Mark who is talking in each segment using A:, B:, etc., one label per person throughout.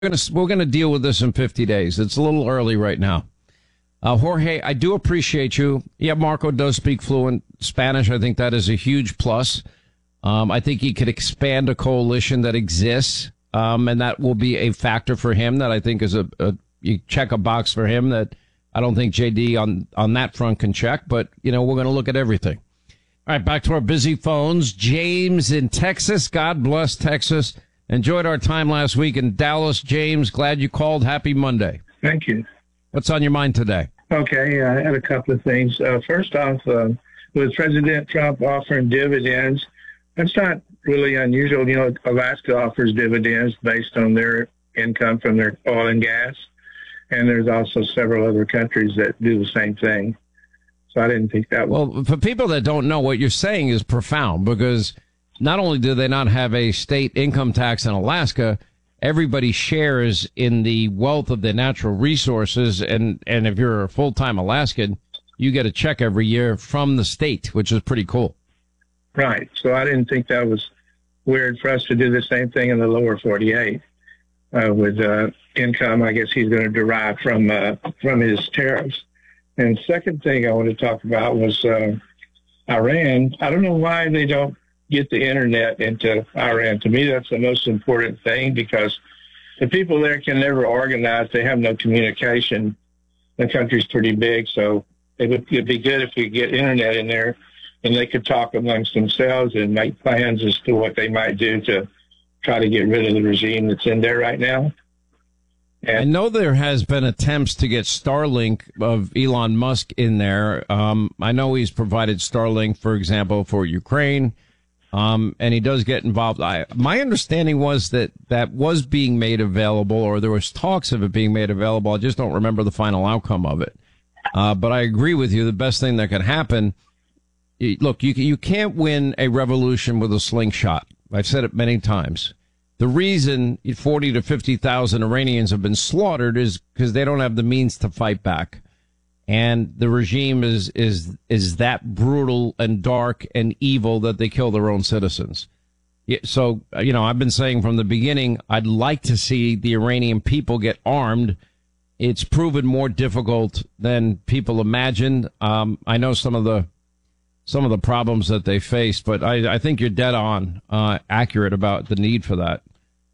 A: We're gonna deal with this in 50 days. It's a little early right now. Jorge, I do appreciate you. Yeah, Marco does speak fluent Spanish. I think that is a huge plus. I think he could expand a coalition that exists, and that will be a factor for him that I think is you check a box for him that I don't think JD on that front can check, but, we're going to look at everything. All right, back to our busy phones. James in Texas. God bless Texas. Enjoyed our time last week in Dallas. James, glad you called. Happy Monday.
B: Thank you.
A: What's on your mind today?
B: Okay, I had a couple of things. First off, with President Trump offering dividends, that's not really unusual. Alaska offers dividends based on their income from their oil and gas. And there's also several other countries that do the same thing. So I didn't think that was...
A: Well, for people that don't know, what you're saying is profound, because not only do they not have a state income tax in Alaska, everybody shares in the wealth of the natural resources. And if you're a full-time Alaskan, you get a check every year from the state, which is pretty cool.
B: Right. So I didn't think that was weird for us to do the same thing in the lower 48 with income. I guess he's going to derive from his tariffs. And second thing I want to talk about was Iran. I don't know why they don't get the internet into Iran. To me, that's the most important thing, because the people there can never organize. They have no communication. The country's pretty big, so it'd be good if we get internet in there and they could talk amongst themselves and make plans as to what they might do to try to get rid of the regime that's in there right now. And
A: I know there has been attempts to get Starlink of Elon Musk in there. I know he's provided Starlink, for example, for Ukraine, and he does get involved. My understanding was that was being made available, or there was talks of it being made available. I just don't remember the final outcome of it. But I agree with you. The best thing that can happen, look, you can't win a revolution with a slingshot. I've said it many times. The reason 40 to 50,000 Iranians have been slaughtered is because they don't have the means to fight back. And the regime is that brutal and dark and evil that they kill their own citizens. So, I've been saying from the beginning, I'd like to see the Iranian people get armed. It's proven more difficult than people imagined. I know some of the problems that they face, but I think you're dead on, accurate about the need for that.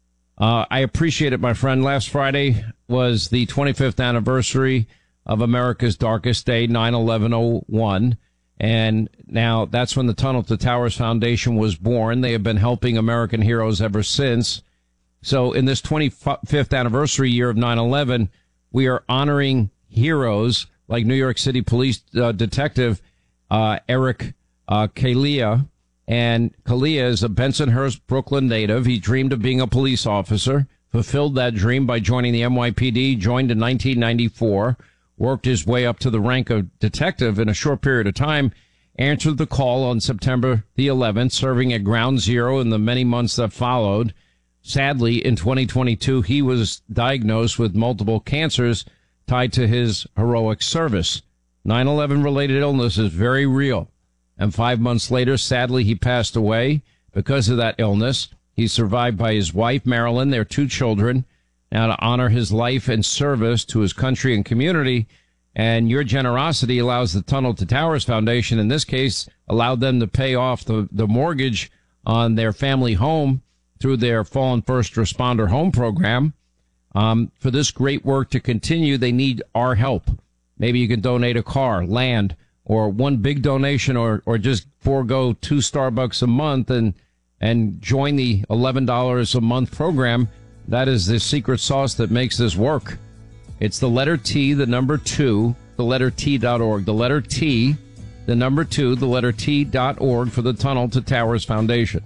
A: I appreciate it, my friend. Last Friday was the 25th anniversary of America's darkest day, 9/11/01. And now that's when the Tunnel to Towers Foundation was born. They have been helping American heroes ever since. So in this 25th anniversary year of 9/11, we are honoring heroes like New York City Police Detective Eric Kalia. And Kalia is a Bensonhurst, Brooklyn native. He dreamed of being a police officer, fulfilled that dream by joining the NYPD, joined in 1994, worked his way up to the rank of detective in a short period of time, answered the call on September the 11th, serving at Ground Zero in the many months that followed. Sadly, in 2022, he was diagnosed with multiple cancers tied to his heroic service. 9/11 related illness is very real. And 5 months later, sadly, he passed away because of that illness. He's survived by his wife, Marilyn, their 2 children. Now, to honor his life and service to his country and community, and your generosity allows the Tunnel to Towers Foundation, in this case, allowed them to pay off the mortgage on their family home through their Fallen First Responder Home Program. For this great work to continue, they need our help. Maybe you can donate a car, land, or one big donation, or just forego 2 Starbucks a month and join the $11 a month program. That is the secret sauce that makes this work. It's the letter T, the number 2, the letter T.org. The letter T, the number 2, the letter T.org for the Tunnel to Towers Foundation.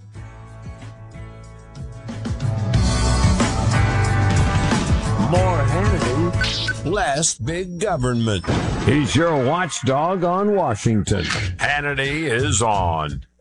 C: More Hannity, less big government.
D: He's your watchdog on Washington.
C: Hannity is on.